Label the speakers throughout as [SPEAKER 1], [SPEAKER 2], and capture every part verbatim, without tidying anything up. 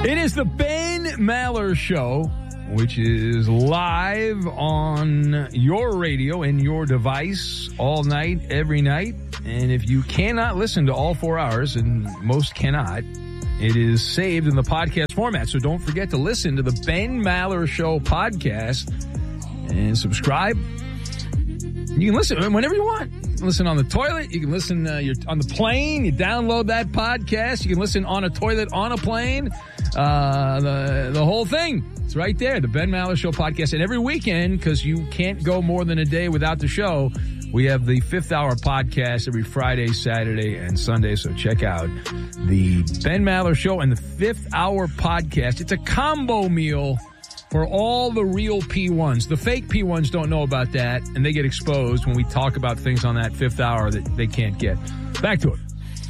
[SPEAKER 1] It is the Ben Maller Show, which is live on your radio and your device all night, every night. And if you cannot listen to all four hours, and most cannot, it is saved in the podcast format. So don't forget to listen to the Ben Maller Show podcast and subscribe. You can listen whenever you want. You can listen on the toilet. You can listen uh, you're on the plane. You download that podcast. You can listen on a toilet, on a plane. Uh, the the whole thing. It's right there, the Ben Maller Show podcast. And every weekend, because you can't go more than a day without the show, we have the Fifth Hour podcast every Friday, Saturday, and Sunday. So check out the Ben Maller Show and the Fifth Hour podcast. It's a combo meal for all the real P ones. The fake P ones don't know about that, and they get exposed when we talk about things on that Fifth Hour that they can't get. Back to it.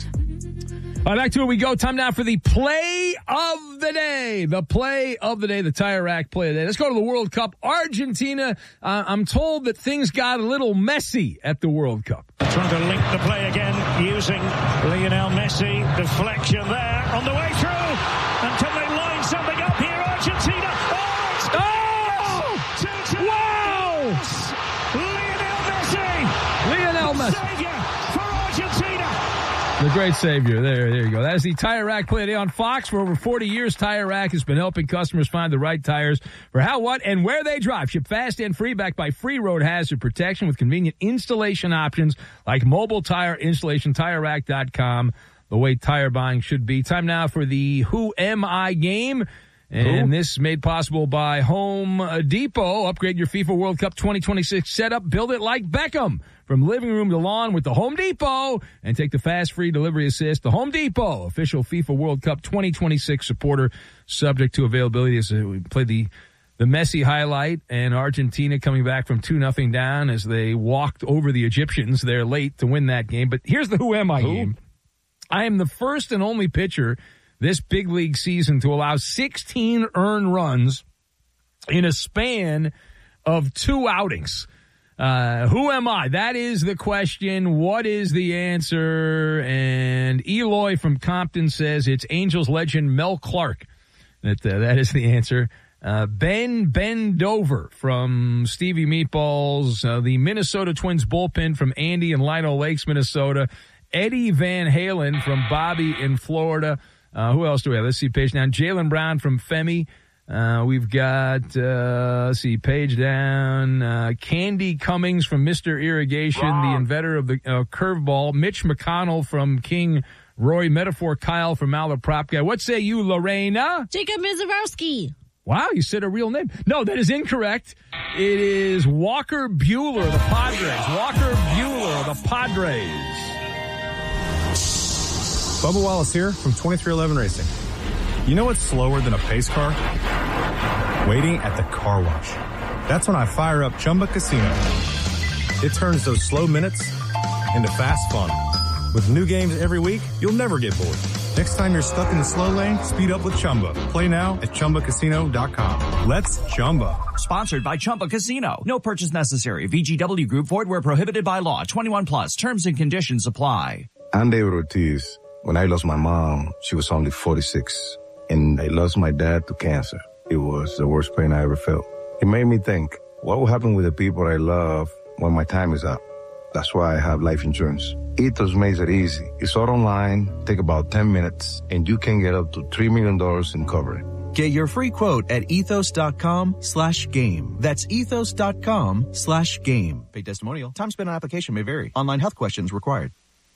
[SPEAKER 1] All right, back to it we go. Time now for the play of the day. The play of the day, the Tire Rack play of the day. Let's go to the World Cup. Argentina, uh, I'm told that things got a little messy at the World Cup.
[SPEAKER 2] Trying to link the play again using Lionel Messi. Deflection there on the way through. And can they line something up here, Argentina? Oh, it's
[SPEAKER 1] Oh!
[SPEAKER 2] two two.
[SPEAKER 1] Wow!
[SPEAKER 2] Lionel Messi.
[SPEAKER 1] Lionel Messi.
[SPEAKER 2] Savior for Argentina.
[SPEAKER 1] The great savior. There, there you go. That is the Tire Rack play today on Fox. For over forty years, Tire Rack has been helping customers find the right tires for how, what, and where they drive. Ship fast and free, backed by free road hazard protection with convenient installation options like mobile tire installation. Tire Rack dot com, the way tire buying should be. Time now for the Who Am I game. And Ooh. This made possible by Home Depot. Upgrade your FIFA World Cup twenty twenty-six setup. Build it like Beckham. From living room to lawn with the Home Depot. And take the fast, free delivery assist. The Home Depot, official FIFA World Cup twenty twenty-six supporter, subject to availability. As we played the, the Messi highlight, and Argentina coming back from two nothing down as they walked over the Egyptians. They're late to win that game. But here's the Who Am I Who? game. I am the first and only pitcher this big league season to allow sixteen earned runs in a span of two outings. Uh, who am I? That is the question. What is the answer? And Eloy from Compton says it's Angels legend Mel Clark. That uh, that is the answer. Uh, Ben Bendover from Stevie Meatballs. Uh, the Minnesota Twins bullpen from Andy in Lino Lakes, Minnesota. Eddie Van Halen from Bobby in Florida. Uh, who else do we have? Let's see, page down. Jalen Brown from Femi. Uh, we've got, uh, let's see, page down. Uh, Candy Cummings from Mister Irrigation, Wrong. the inventor of the uh, curveball. Mitch McConnell from King. Roy Metaphor Kyle from Malaprop Guy. What say you, Lorena?
[SPEAKER 3] Jacob Mizorowski.
[SPEAKER 1] Wow, you said a real name. No, that is incorrect. It is Walker Buehler, the Padres. Walker Buehler, the Padres.
[SPEAKER 4] Bubba Wallace here from twenty-three eleven Racing. You know what's slower than a pace car? Waiting at the car wash. That's when I fire up Chumba Casino. It turns those slow minutes into fast fun. With new games every week, you'll never get bored. Next time you're stuck in the slow lane, speed up with Chumba. Play now at Chumba Casino dot com. Let's Chumba.
[SPEAKER 5] Sponsored by Chumba Casino. No purchase necessary. V G W Group. Void where prohibited by law. twenty-one plus. Terms and conditions apply.
[SPEAKER 6] I'm David Ortiz. When I lost my mom, she was only forty-six. And I lost my dad to cancer. It was the worst pain I ever felt. It made me think, what will happen with the people I love when my time is up? That's why I have life insurance. Ethos makes it easy. It's all online, take about ten minutes, and you can get up to three million dollars in coverage.
[SPEAKER 7] Get your free quote at ethos.com slash game. That's ethos.com slash game. Paid testimonial. Time spent on application may vary. Online health questions required.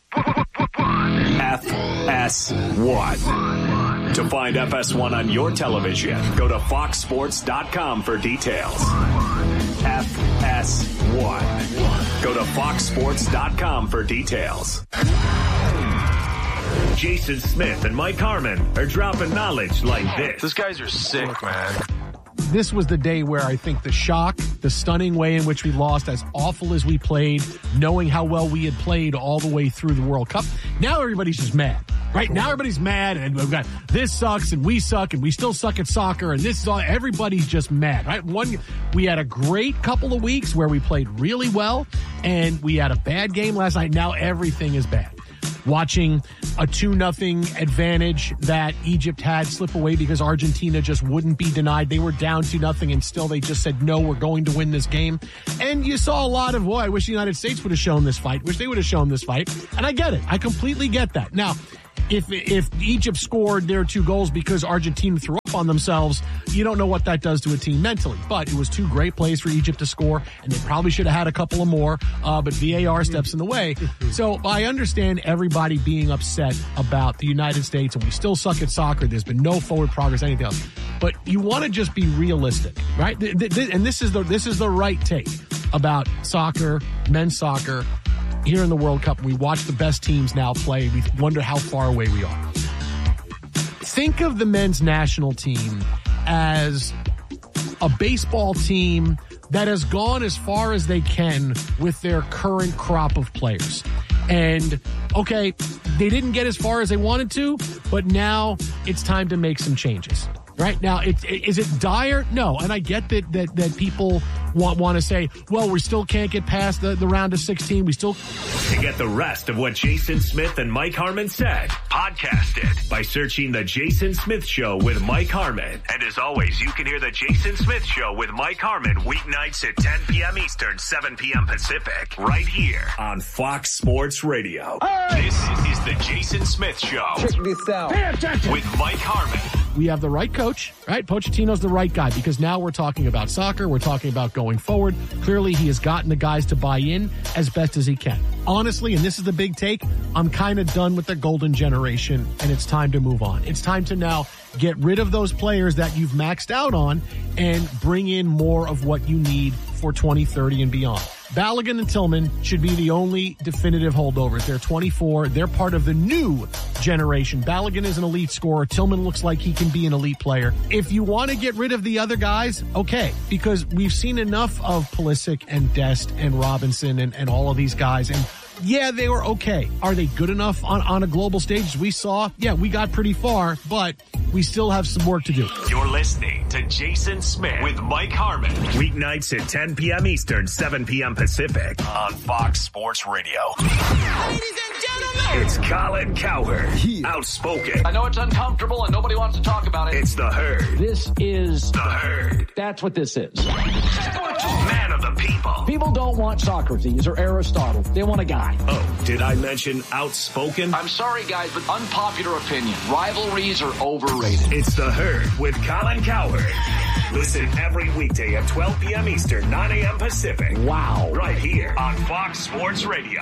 [SPEAKER 8] F S one. To find F S one on your television, go to fox sports dot com for details. F S one. Go to fox sports dot com for details. Jason Smith and Mike Harmon are dropping knowledge like this.
[SPEAKER 9] These guys are sick, man.
[SPEAKER 10] This was the day where I think the shock, the stunning way in which we lost, as awful as we played, knowing how well we had played all the way through the World Cup. Now everybody's just mad, right? Now everybody's mad, and we've got this sucks, and we suck, and we still suck at soccer, and this is all, everybody's just mad, right? One, we had a great couple of weeks where we played really well, and we had a bad game last night. Now everything is bad. watching a two nothing advantage that Egypt had slip away because Argentina just wouldn't be denied. They were down two nothing and still they just said, no, we're going to win this game. And you saw a lot of, well, I wish the United States would have shown this fight. Wish they would have shown this fight. And I get it. I completely get that. Now, If if Egypt scored their two goals because Argentina threw up on themselves, you don't know what that does to a team mentally. But it was two great plays for Egypt to score, and they probably should have had a couple of more, uh, but V A R steps in the way. So I understand everybody being upset about the United States, and we still suck at soccer. There's been no forward progress, anything else. But you want to just be realistic, right? Th- th- and this is the this is the right take about soccer, men's soccer. Here in the World Cup, we watch the best teams now play. We wonder how far away we are. Think of the men's national team as a baseball team that has gone as far as they can with their current crop of players. And, okay, they didn't get as far as they wanted to, but now it's time to make some changes. Right now, it, is it dire? No, and I get that that, that people want want to say, well, we still can't get past the, the round of sixteen. We still.
[SPEAKER 8] To get the rest of what Jason Smith and Mike Harmon said, podcast it by searching The Jason Smith Show with Mike Harmon. And as always, you can hear The Jason Smith Show with Mike Harmon weeknights at ten p.m. Eastern, seven p.m. Pacific, right here on Fox Sports Radio. Right. This is The Jason Smith Show.
[SPEAKER 3] Check this out.
[SPEAKER 8] Pay attention. With Mike Harmon.
[SPEAKER 10] We have the right coach, right? Pochettino's the right guy because now we're talking about soccer. We're talking about going forward. Clearly, he has gotten the guys to buy in as best as he can. Honestly, and this is the big take, I'm kind of done with the golden generation, and it's time to move on. It's time to now get rid of those players that you've maxed out on and bring in more of what you need for twenty thirty and beyond. Balogun and Tillman should be the only definitive holdovers. They're twenty-four. They're part of the new generation. Balogun is an elite scorer. Tillman looks like he can be an elite player. If you want to get rid of the other guys, okay, because we've seen enough of Pulisic and Dest and Robinson and, and all of these guys. And yeah, they were okay. Are they good enough on, on a global stage? As we saw, yeah, we got pretty far, but we still have some work to do.
[SPEAKER 8] You're listening to Jason Smith with Mike Harmon. Weeknights at ten p.m. Eastern, seven p.m. Pacific on Fox Sports Radio.
[SPEAKER 3] Ladies and gentlemen,
[SPEAKER 8] it's Colin Cowherd. Yeah. Outspoken.
[SPEAKER 9] I know it's uncomfortable and nobody wants to talk about it.
[SPEAKER 8] It's The Herd.
[SPEAKER 9] This is
[SPEAKER 8] The Herd.
[SPEAKER 9] That's what this is.
[SPEAKER 8] Man of the people.
[SPEAKER 9] People don't want Socrates or Aristotle. They want a guy.
[SPEAKER 8] Oh, did I mention outspoken?
[SPEAKER 9] I'm sorry, guys, but unpopular opinion. Rivalries are overrated.
[SPEAKER 8] It's The Herd with Colin Cowherd. Listen every weekday at twelve p.m. Eastern, nine a.m. Pacific.
[SPEAKER 9] Wow.
[SPEAKER 8] Right here on Fox Sports Radio.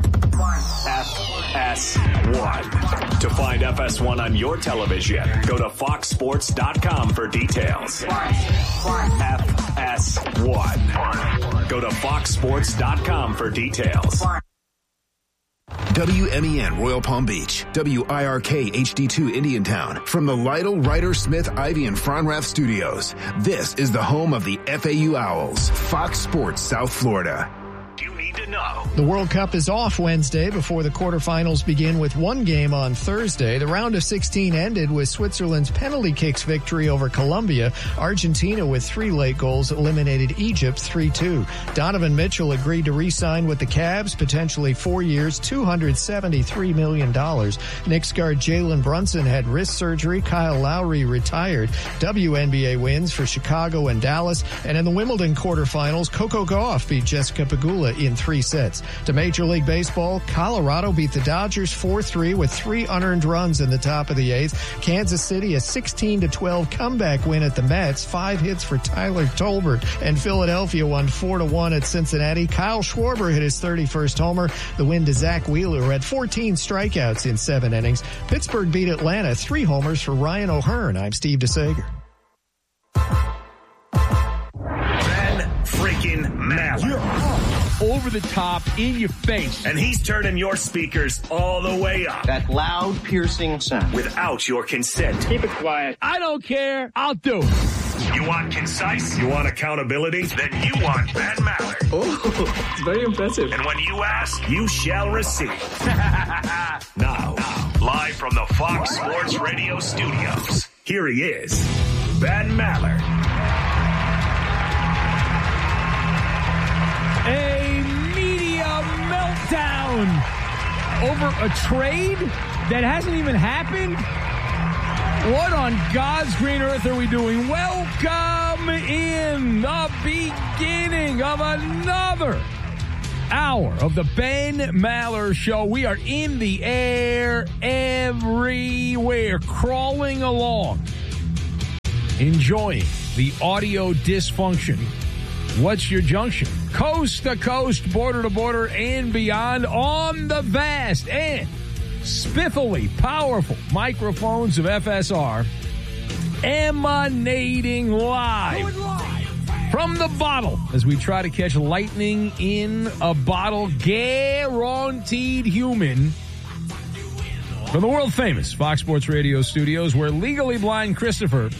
[SPEAKER 8] F S one. To find F S one on your television, go to fox sports dot com for details. F S one. Go to fox sports dot com for details.
[SPEAKER 11] W M E N Royal Palm Beach, W I R K H D two Indiantown, from the Lytle, Ryder, Smith, Ivy, and Fronrath studios. This is the home of the F A U Owls, Fox Sports South Florida.
[SPEAKER 8] You need to know.
[SPEAKER 12] The World Cup is off Wednesday before the quarterfinals begin with one game on Thursday. The round of sixteen ended with Switzerland's penalty kicks victory over Colombia. Argentina, with three late goals, eliminated Egypt three two. Donovan Mitchell agreed to re-sign with the Cavs, potentially four years, two hundred seventy-three million dollars. Knicks guard Jalen Brunson had wrist surgery. Kyle Lowry retired. W N B A wins for Chicago and Dallas. And in the Wimbledon quarterfinals, Coco Gauff beat Jessica Pegula in three sets. To Major League Baseball, Colorado beat the Dodgers four three with three unearned runs in the top of the eighth. Kansas City, a sixteen to twelve comeback win at the Mets. Five hits for Tyler Tolbert. And Philadelphia won four to one at Cincinnati. Kyle Schwarber hit his thirty-first homer. The win to Zach Wheeler, who had fourteen strikeouts in seven innings. Pittsburgh beat Atlanta, three homers for Ryan O'Hearn. I'm Steve DeSager.
[SPEAKER 8] Ben freaking Maller.
[SPEAKER 1] You're over the top, in your face.
[SPEAKER 8] And he's turning your speakers all the way up.
[SPEAKER 3] that loud, piercing sound.
[SPEAKER 8] Without your consent.
[SPEAKER 3] Keep it quiet.
[SPEAKER 1] I don't care. I'll do it.
[SPEAKER 8] You want concise? You want accountability? Then you want Ben Maller.
[SPEAKER 3] Oh, it's very impressive.
[SPEAKER 8] And when you ask, you shall receive. now, now, live from the Fox Sports Radio studios, here he is, Ben Maller.
[SPEAKER 1] A media meltdown over a trade that hasn't even happened? What on God's green earth are we doing? Welcome in the beginning of another hour of the Ben Maller Show. We are in the air everywhere, crawling along, enjoying the audio dysfunction. What's your junction? Coast to coast, border to border, and beyond on the vast and spiffily powerful microphones of F S R, emanating live from the bottle as we try to catch lightning in a bottle, guaranteed human, from the world famous Fox Sports Radio studios, where legally blind Christopher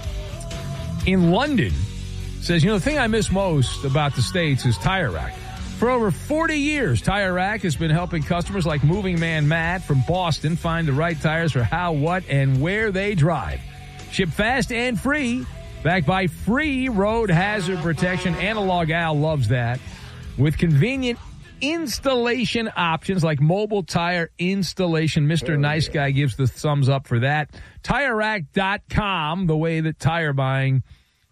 [SPEAKER 1] in London says, you know, the thing I miss most about the States is Tire Rack. For over forty years, Tire Rack has been helping customers like Moving Man Matt from Boston find the right tires for how, what, and where they drive. Ship fast and free, backed by free road hazard protection. Analog Al loves that. With convenient installation options like mobile tire installation. Mister Oh, Nice yeah. Guy gives the thumbs up for that. Tire Rack dot com, the way that tire buying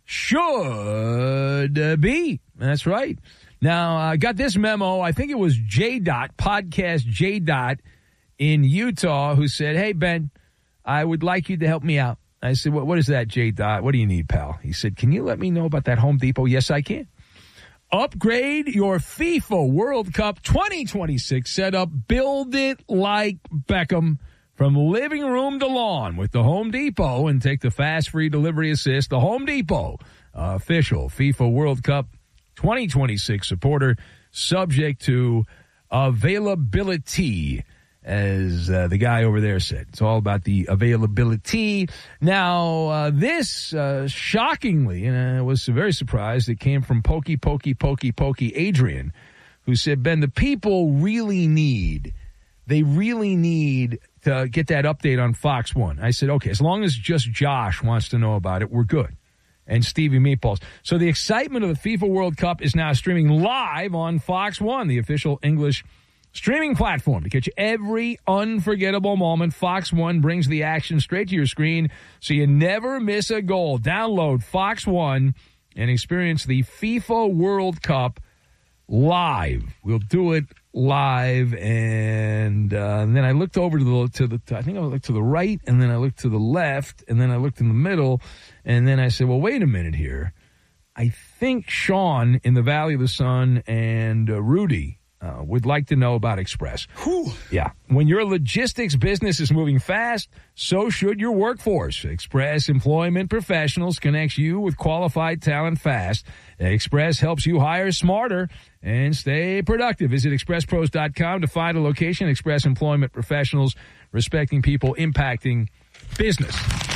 [SPEAKER 1] should be. That's right. Now, I uh, got this memo. I think it was J. Dot, podcast J. Dot in Utah, who said, hey, Ben, I would like you to help me out. I said, what, what is that, J. Dot? What do you need, pal? He said, can you let me know about that Home Depot? Yes, I can. Upgrade your FIFA World Cup twenty twenty-six setup. Build it like Beckham from living room to lawn with the Home Depot, and take the fast free delivery assist. The Home Depot, uh, official FIFA World Cup twenty twenty-six supporter, subject to availability, as uh, the guy over there said. It's all about the availability. Now, uh, this, uh, shockingly, and I was very surprised, it came from Pokey, Pokey, Pokey, Pokey Adrian, who said, Ben, the people really need, they really need to get that update on Fox One. I said, okay, as long as just Josh wants to know about it, we're good. And Stevie Meatballs. So the excitement of the FIFA World Cup is now streaming live on Fox One, the official English streaming platform. To catch every unforgettable moment, Fox One brings the action straight to your screen so you never miss a goal. Download Fox One and experience the FIFA World Cup live. We'll do it live, and, uh, and then I looked over to the to the to, I think I looked to the right, and then I looked to the left, and then I looked in the middle, and then I said, well, wait a minute here. I think Sean in the Valley of the Sun and uh, Rudy uh, would like to know about Express. Whew. Yeah. When your logistics business is moving fast, so should your workforce. Express Employment Professionals connects you with qualified talent fast. Express helps you hire smarter and stay productive. Visit express pros dot com to find a location. Express Employment Professionals, respecting people, impacting business.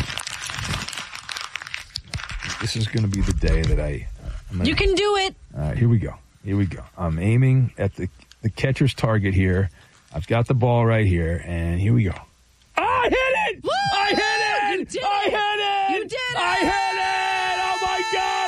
[SPEAKER 1] This is going to be the day that I... Uh,
[SPEAKER 13] you can do it.
[SPEAKER 1] All right, here we go. Here we go. I'm aiming at the, the catcher's target here. I've got the ball right here, and here we go. Oh, I hit it!
[SPEAKER 13] Woo!
[SPEAKER 1] I hit it!
[SPEAKER 13] You did
[SPEAKER 1] I
[SPEAKER 13] it!
[SPEAKER 1] hit it!
[SPEAKER 13] You did it!
[SPEAKER 1] I hit it! Oh, my God,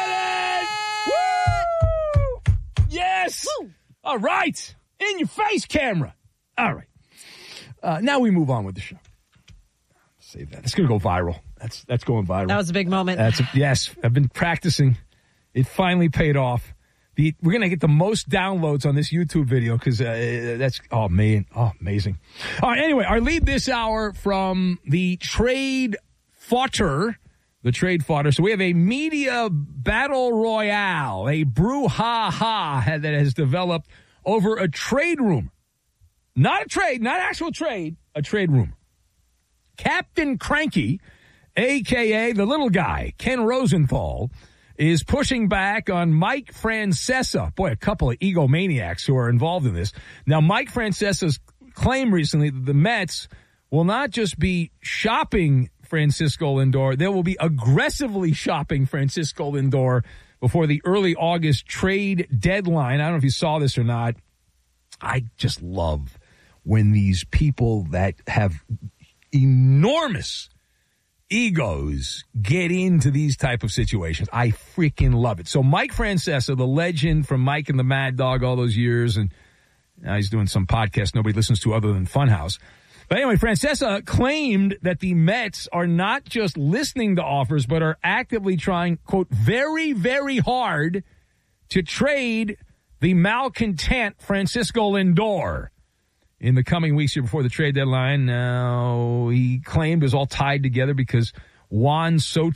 [SPEAKER 1] I hit it! Woo! Yes!
[SPEAKER 13] Woo!
[SPEAKER 1] All right. In your face, camera. All right. Uh, now we move on with the show. Save that. It's going to go viral. That's that's going viral.
[SPEAKER 13] That was a big moment.
[SPEAKER 1] That's a, yes. I've been practicing. It finally paid off. The, we're going to get the most downloads on this YouTube video because uh, that's, oh, man. Oh, amazing. All right, anyway, our lead this hour from the trade fodder, the trade fodder. So we have a media battle royale, a brouhaha that has developed over a trade rumor. Not a trade, not actual trade, a trade rumor. Captain Cranky, a k a the little guy, Ken Rosenthal, is pushing back on Mike Francesa. Boy, a couple of egomaniacs who are involved in this. Now, Mike Francesa's claim recently that the Mets will not just be shopping Francisco Lindor, they will be aggressively shopping Francisco Lindor before the early August trade deadline. I don't know if you saw this or not. I just love when these people that have enormous egos get into these type of situations. I freaking love it. So Mike Francesa, the legend from Mike and the Mad Dog all those years, and Now he's doing some podcast nobody listens to other than Funhouse. But anyway, Francesa claimed that the Mets are not just listening to offers, but are actively trying, quote, very, very hard to trade the malcontent Francisco Lindor in the coming weeks here before the trade deadline. Now, he claimed it was all tied together because Juan Soto